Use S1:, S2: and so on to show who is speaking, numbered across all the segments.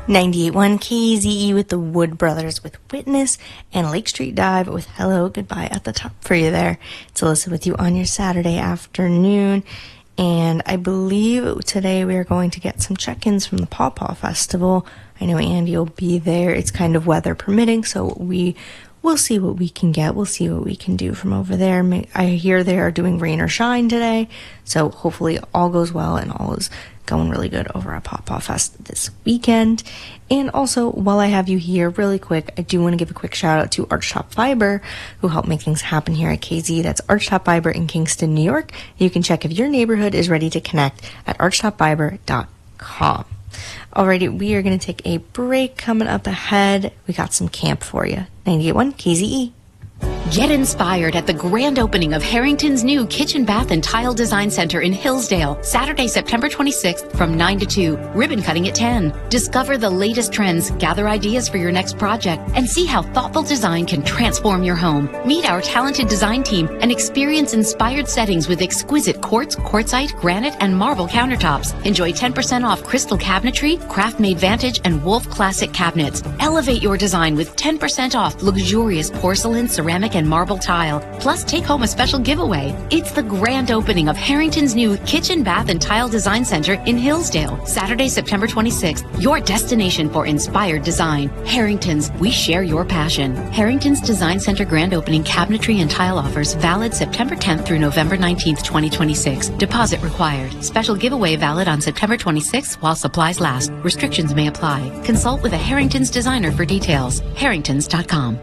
S1: 98.1 KZE with the Wood Brothers with Witness, and Lake Street Dive with Hello Goodbye at the top for you there. It's Alyssa with you on your Saturday afternoon, and I believe today we are going to get some check-ins from the Paw Paw Festival. I know Andy will be there. It's kind of weather permitting, so we'll see what we can get. We'll see what we can do from over there. I hear they are doing rain or shine today, so hopefully all goes well and all is going really good over at Paw Paw Fest this weekend. And also, while I have you here, really quick, I do want to give a quick shout out to Archtop Fiber, who help make things happen here at KZ. That's Archtop Fiber in Kingston, New York. You can check if your neighborhood is ready to connect at archtopfiber.com. Alrighty, we are going to take a break. Coming up ahead, we got some camp for you. 98.1 KZE.
S2: Get inspired at the grand opening of Harrington's new Kitchen, Bath, and Tile Design Center in Hillsdale, Saturday, September 26th from 9 to 2, ribbon cutting at 10. Discover the latest trends, gather ideas for your next project, and see how thoughtful design can transform your home. Meet our talented design team and experience inspired settings with exquisite quartz, quartzite, granite, and marble countertops. Enjoy 10% off crystal cabinetry, craft-made Vantage, and Wolf Classic cabinets. Elevate your design with 10% off luxurious porcelain, ceramic, and marble tile. Plus, take home a special giveaway. It's the grand opening of Harrington's new Kitchen, Bath, and Tile Design Center in Hillsdale, Saturday, September 26th. Your destination for inspired design. Harrington's, we share your passion. Harrington's Design Center grand opening cabinetry and tile offers valid September 10th through November 19th, 2026. Deposit required. Special giveaway valid on September 26th while supplies last. Restrictions may apply. Consult with a Harrington's designer for details. Harringtons.com.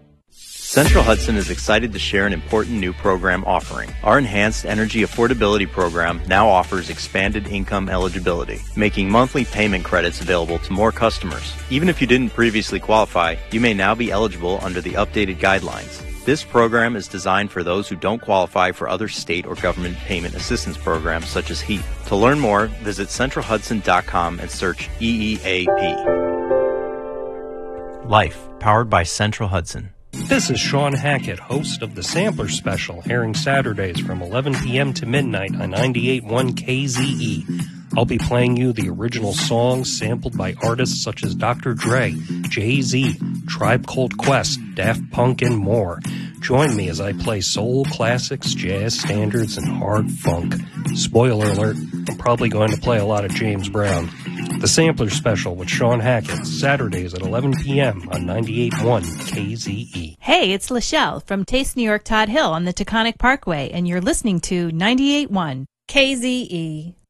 S3: Central Hudson is excited to share an important new program offering. Our Enhanced Energy Affordability Program now offers expanded income eligibility, making monthly payment credits available to more customers. Even if you didn't previously qualify, you may now be eligible under the updated guidelines. This program is designed for those who don't qualify for other state or government payment assistance programs such as HEAP. To learn more, visit centralhudson.com and search EEAP. Life, powered by Central Hudson.
S4: This is Sean Hackett, host of the Sampler Special, airing Saturdays from 11 p.m. to midnight on 98.1 KZE. I'll be playing you the original songs sampled by artists such as Dr. Dre, Jay-Z, Tribe Called Quest, Daft Punk, and more. Join me as I play soul classics, jazz standards, and hard funk. Spoiler alert, I'm probably going to play a lot of James Brown. The Sampler Special with Sean Hackett, Saturdays at 11 p.m. on 98.1 KZE.
S5: Hey, it's Lachelle from Taste New York Todd Hill on the Taconic Parkway, and you're listening to 98.1 KZE.